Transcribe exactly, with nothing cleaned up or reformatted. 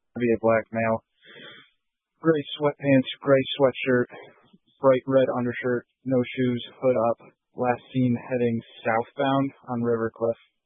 Be a black male. Gray sweatpants, gray sweatshirt, bright red undershirt, no shoes, hood up. Last seen heading southbound on River Cliff.